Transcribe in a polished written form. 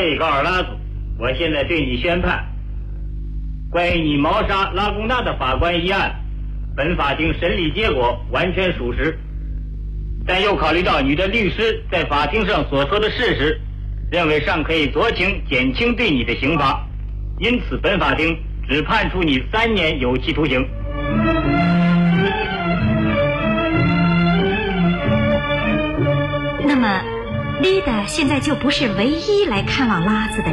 被告拉祖，我现在对你宣判，关于你谋杀拉贡纳的法官一案，本法庭审理结果完全属实，但又考虑到你的律师在法庭上所说的事实，认为尚可以酌情减轻对你的刑罚，因此本法庭只判处你3年有期徒刑。 那么丽达现在就不是唯一来看望拉子的